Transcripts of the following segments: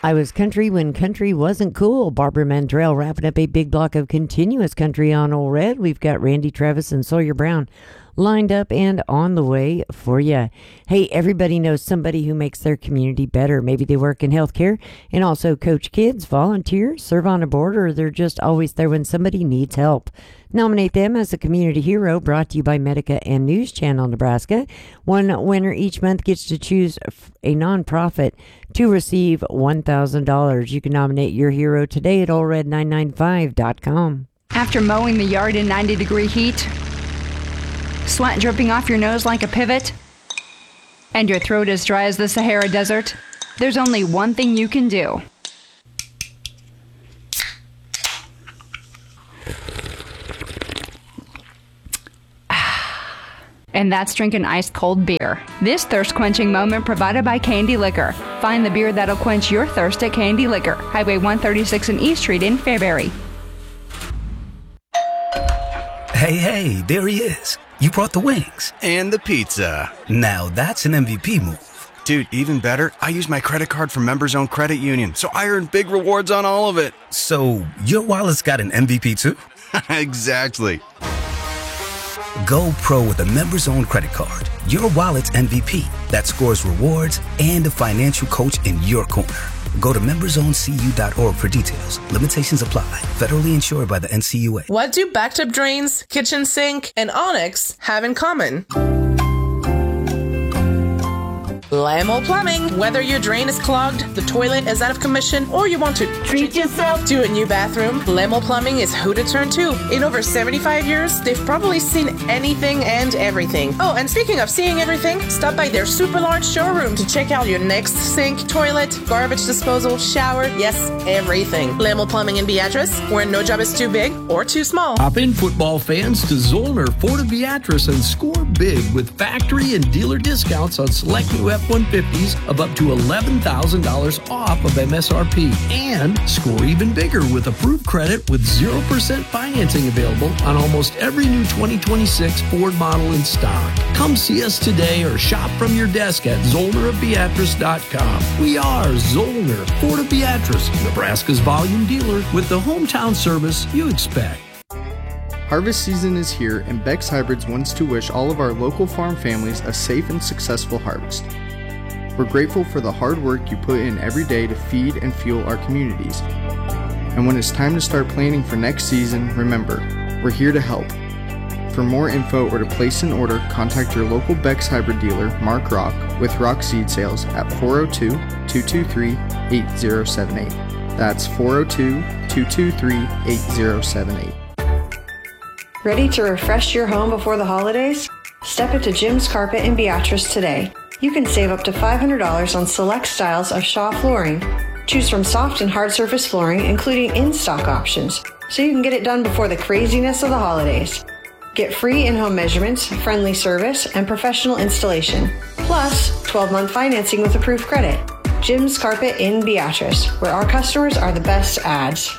I was country when country wasn't cool. Barbara Mandrell wrapping up a big block of continuous country on Old Red. We've got Randy Travis and Sawyer Brown lined up and on the way for you. Hey, everybody knows somebody who makes their community better. Maybe they work in healthcare and also coach kids, volunteer, serve on a board, or they're just always there when somebody needs help. Nominate them as a community hero, brought to you by Medica and News Channel Nebraska. One winner each month gets to choose a nonprofit to receive $1,000. You can nominate your hero today at allred995.com. After mowing the yard in 90-degree heat, sweat dripping off your nose like a pivot, and your throat as dry as the Sahara Desert, there's only one thing you can do. And that's drinking ice-cold beer. This thirst-quenching moment provided by Candy Liquor. Find the beer that'll quench your thirst at Candy Liquor, Highway 136 and East Street in Fairbury. Hey, there he is. You brought the wings. And the pizza. Now that's an MVP move. Dude, even better, I use my credit card from Members Own Credit Union, so I earn big rewards on all of it. So your wallet's got an MVP too? Exactly. Go pro with a Members Own credit card. Your wallet's MVP that scores rewards and a financial coach in your corner. Go to membersowncu.org for details. Limitations apply. Federally insured by the NCUA. What do backed-up drains, kitchen sink, and Onyx have in common? Lamo Plumbing. Whether your drain is clogged, the toilet is out of commission, or you want to treat yourself to a new bathroom, Lamo Plumbing is who to turn to. In over 75 years, they've probably seen anything and everything. Oh, and speaking of seeing everything, stop by their super large showroom to check out your next sink, toilet, garbage disposal, shower, yes, everything. Lamo Plumbing in Beatrice, where no job is too big or too small. Hop in, football fans, to Zollner Ford of Beatrice and score big with factory and dealer discounts on select new F-150s of up to $11,000 off of MSRP. And score even bigger with approved credit with 0% financing available on almost every new 2026 Ford model in stock. Come see us today or shop from your desk at ZollnerofBeatrice.com. We are Zollner Ford of Beatrice, Nebraska's volume dealer with the hometown service you expect. Harvest season is here, and Beck's Hybrids wants to wish all of our local farm families a safe and successful harvest. We're grateful for the hard work you put in every day to feed and fuel our communities. And when it's time to start planning for next season, remember, we're here to help. For more info or to place an order, contact your local Beck's Hybrid dealer, Mark Rock, with Rock Seed Sales at 402-223-8078. That's 402-223-8078. Ready to refresh your home before the holidays? Step into Jim's Carpet in Beatrice today. You can save up to $500 on select styles of Shaw flooring. Choose from soft and hard surface flooring, including in-stock options, so you can get it done before the craziness of the holidays. Get free in-home measurements, friendly service, and professional installation. Plus, 12-month financing with approved credit. Jim's Carpet in Beatrice, where our customers are the best ads.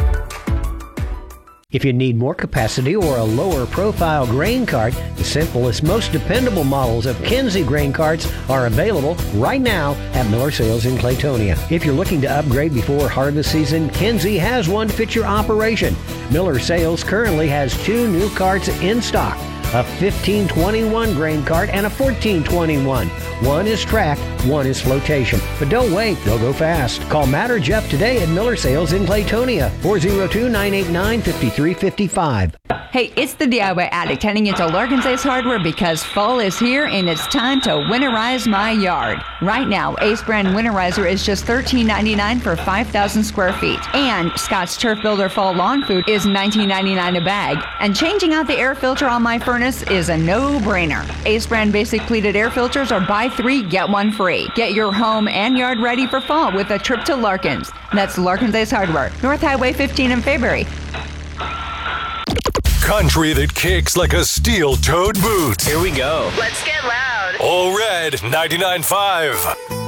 If you need more capacity or a lower profile grain cart, the simplest, most dependable models of Kinze grain carts are available right now at Miller Sales in Claytonia. If you're looking to upgrade before harvest season, Kinze has one to fit your operation. Miller Sales currently has 2 new carts in stock, a 1521 grain cart and a 1421. One is track, one is flotation. But don't wait, they'll go fast. Call Matt or Jeff today at Miller Sales in Claytonia, 402-989-5355. Hey, it's the DIY Addict heading into Larkin's Ace Hardware because fall is here and it's time to winterize my yard. Right now, Ace brand winterizer is just $13.99 for 5,000 square feet. And Scott's Turf Builder Fall Lawn Food is $19.99 a bag. And changing out the air filter on my furnace is a no-brainer. Ace brand basic pleated air filters are buy 3, get 1 free. Get your home and yard ready for fall with a trip to Larkin's. That's Larkin's Ace Hardware, North Highway 15 in Fairbury. Country that kicks like a steel-toed boot. Here we go. Let's get loud. All Red 99.5.